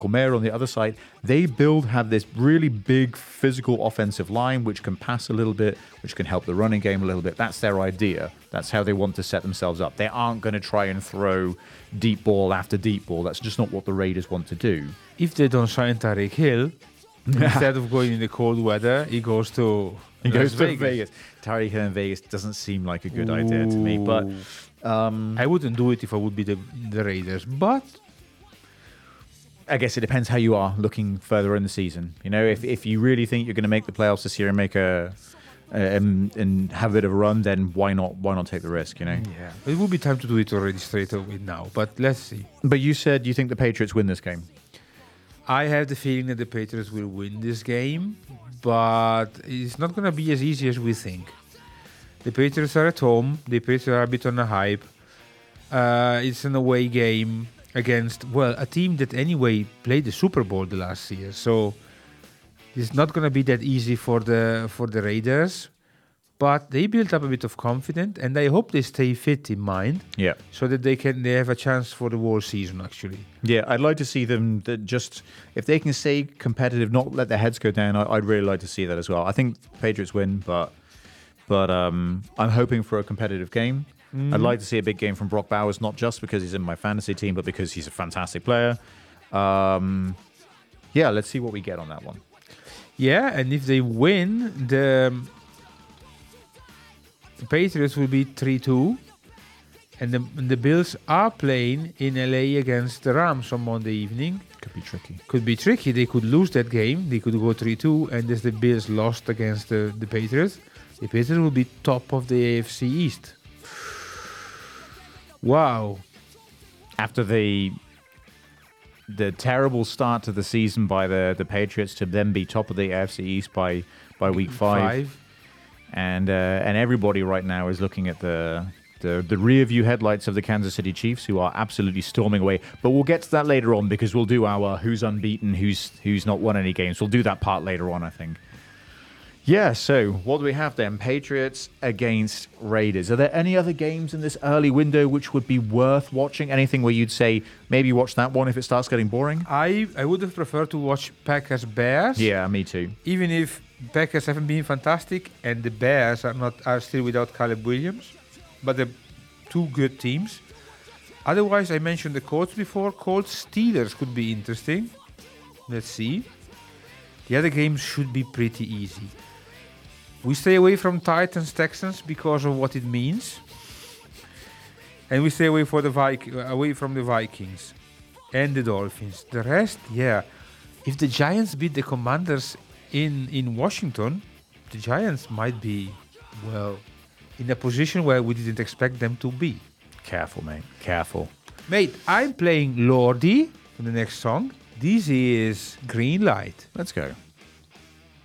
Gomera on the other side, they have this really big physical offensive line which can pass a little bit, which can help the running game a little bit. That's their idea. That's how they want to set themselves up. They aren't going to try and throw deep ball after deep ball. That's just not what the Raiders want to do. If they don't sign Tyreek Hill, instead of going in the cold weather, he goes to Vegas. Tyreek Hill in Vegas doesn't seem like a good idea to me, but I wouldn't do it if I would be the Raiders, but I guess it depends how you are looking further in the season. You know, if you really think you're going to make the playoffs this year and make and have a bit of a run, then why not take the risk? You know. Yeah, it would be time to do it already straight away now. But let's see. But you said you think the Patriots win this game. I have the feeling that the Patriots will win this game, but it's not going to be as easy as we think. The Patriots are at home. The Patriots are a bit on a hype. It's an away game against, a team that anyway played the Super Bowl the last year. So it's not going to be that easy for the Raiders. But they built up a bit of confidence, and I hope they stay fit in mind. Yeah. So that they have a chance for the whole season, actually. Yeah, I'd like to see them just, if they can stay competitive, not let their heads go down, I'd really like to see that as well. I think Patriots win, but I'm hoping for a competitive game. I'd like to see a big game from Brock Bowers, not just because he's in my fantasy team, but because he's a fantastic player. Let's see what we get on that one. Yeah, and if they win, the Patriots will be 3-2, and the Bills are playing in LA against the Rams on Monday evening. Could be tricky. They could lose that game. They could go 3-2, and as the Bills lost against the Patriots, the Patriots will be top of the AFC East. Wow. After the terrible start to the season by the Patriots, to then be top of the AFC East by week 5. And everybody right now is looking at the rear view headlights of the Kansas City Chiefs, who are absolutely storming away. But we'll get to that later on, because we'll do our who's unbeaten, who's not won any games. We'll do that part later on, I think. Yeah, so what do we have then? Patriots against Raiders. Are there any other games in this early window which would be worth watching? Anything where you'd say maybe watch that one if it starts getting boring? I would have preferred to watch Packers-Bears. Yeah, me too. Even if Packers haven't been fantastic and the Bears are still without Caleb Williams, but they're two good teams. Otherwise, I mentioned the Colts before. Colts-Steelers could be interesting. Let's see. The other games should be pretty easy. We stay away from Titans-Texans because of what it means. And we stay away from the Vikings and the Dolphins. The rest, if the Giants beat the Commanders in Washington, the Giants might be, in a position where we didn't expect them to be. Careful, mate. Careful. Mate, I'm playing Lordi for the next song. This is Green Light. Let's go.